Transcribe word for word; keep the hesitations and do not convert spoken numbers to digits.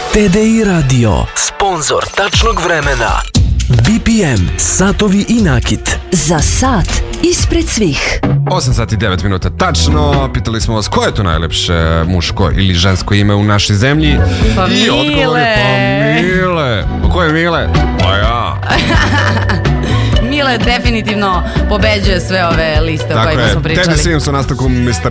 T D I Radio, sponsor tačnog vremena. B P M, satovi i nakit. Za sat ispred svih. osam sati i devet minuta tačno. Pitali smo vas koje je to najlepše muško ili žensko ime u našoj zemlji. Pa I Mile. odgovor je pa Mile. Pa ko je Mile? Pa ja. Mile definitivno pobeđuje sve ove liste o Tako kojima je, smo pričali. Teddy Swims u nastavku mister